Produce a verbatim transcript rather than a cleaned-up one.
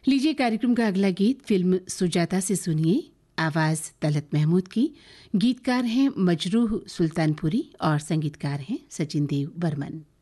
लीजिए कार्यक्रम का अगला गीत फिल्म सुजाता से सुनिए। आवाज तलत महमूद की। गीतकार हैं मजरूह सुल्तानपुरी और संगीतकार हैं सचिन देव बर्मन।